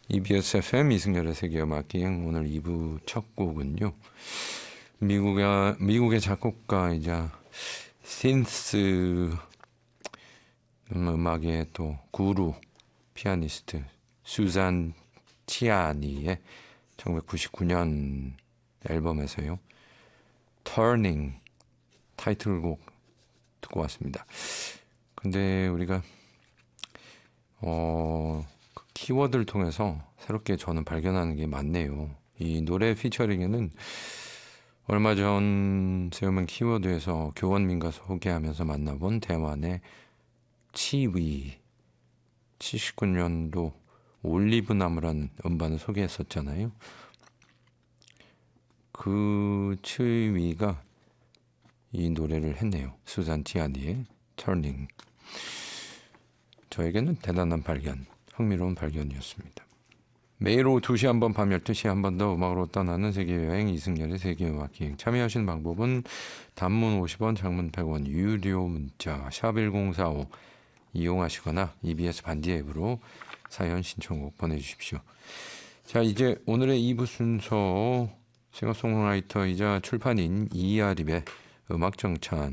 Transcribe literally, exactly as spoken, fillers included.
이비에스 에프엠 이승열의 세계음악기행 오늘 이 부 첫 곡은요. 미국의, 미국의 작곡가이자 신스 음악의 또 구루 피아니스트 수잔 치아니의 천구백구십구 년 앨범에서요. Turning 타이틀곡 듣고 왔습니다. 근데 우리가 어, 그 키워드를 통해서 새롭게 저는 발견하는 게 많네요. 이 노래 피처링에는 얼마 전 세우면 키워드에서 교원민가 소개하면서 만나본 대만의 치위 칠십구 년도 올리브나무라는 음반을 소개했었잖아요. 그 치위가 이 노래를 했네요. 수잔 치아니의 Turning. 저에게는 대단한 발견, 흥미로운 발견이었습니다. 매일 오후 두 시 한 번, 밤 열두 시에 한 번 더 음악으로 떠나는 세계여행 이승열의 세계음악기행. 참여하시는 방법은 단문 오십 원, 장문 백 원, 유료 문자 샵 일공사오 이용하시거나 이비에스 반디 앱으로 사연 신청곡 보내주십시오. 자, 이제 오늘의 이 부 순서 싱어송라이터이자 출판인 이아립의 음악정찬